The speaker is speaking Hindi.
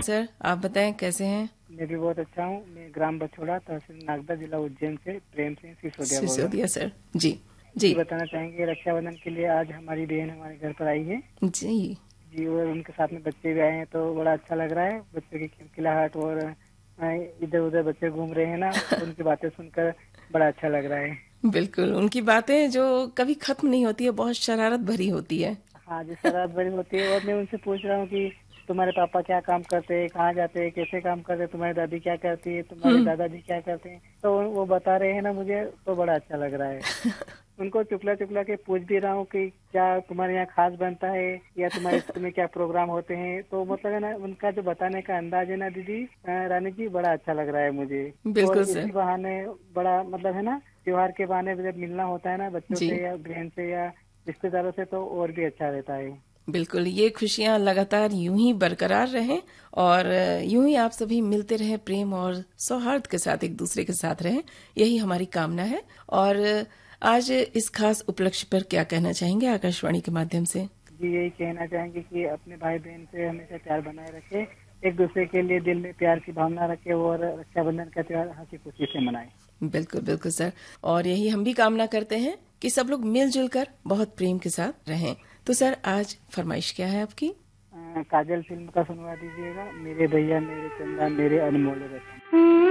सर, आप बताएं कैसे हैं? मैं भी बहुत अच्छा हूँ। मैं ग्राम बछोड़ा, तहसील नागदा, जिला उज्जैन से प्रेम सिंह सिसोदिया बोल रहा हूँ। सिसोदिया सर। जी जी, जी बताना चाहेंगे रक्षाबंधन के लिए आज हमारी बहन हमारे घर पर आई है। जी। जी, और उनके साथ में बच्चे भी आए हैं तो बड़ा अच्छा लग रहा है। बच्चों की खिलखिलाहट और इधर उधर बच्चे घूम रहे हैं ना, तो उनकी बातें सुनकर बड़ा अच्छा लग रहा है। बिल्कुल, उनकी बातें जो कभी खत्म नहीं होती है, बहुत शरारत भरी होती है। हाँ जी, शरारत बड़ी होती है। और मैं उनसे पूछ रहा हूँ कि तुम्हारे पापा क्या काम करते हैं, कहाँ जाते हैं, कैसे काम करते हैं, तुम्हारी दादी क्या करती है, तुम्हारे हम्म। दादाजी क्या करते हैं, तो वो बता रहे हैं ना मुझे, तो बड़ा अच्छा लग रहा है। उनको चुपला चुपला के पूछ भी रहा हूँ कि क्या तुम्हारे यहाँ खास बनता है या तुम्हें क्या प्रोग्राम होते हैं। तो मतलब है ना, उनका जो बताने का अंदाज है ना दीदी, रानी जी, बड़ा अच्छा लग रहा है मुझे। और बिल्कुल इसी सर। बहाने बड़ा मतलब है ना, त्योहार के बहाने जब मिलना होता है ना बच्चों जी से या बहन से या रिश्तेदारों से, तो और भी अच्छा रहता है। बिल्कुल, ये खुशियां लगातार यूं ही बरकरार रहें और यूं ही आप सभी मिलते रहें, प्रेम और सौहार्द के साथ एक दूसरे के साथ रहें, यही हमारी कामना है। और आज इस खास उपलक्ष्य पर क्या कहना चाहेंगे आकाशवाणी के माध्यम से? जी, यही कहना चाहेंगे कि अपने भाई बहन से हमेशा प्यार बनाए रखे, एक दूसरे के लिए दिल में प्यार की भावना रखे और रक्षाबंधन का त्योहार हंसी खुशी से मनाए। बिल्कुल बिल्कुल सर। और यही हम भी कामना करते हैं कि सब लोग मिलजुल कर बहुत प्रेम के साथ रहें। तो सर, आज फरमाइश क्या है आपकी? काजल फिल्म का सुनवा दीजिएगा, मेरे भैया मेरे चंदा मेरे अनमोल रतन।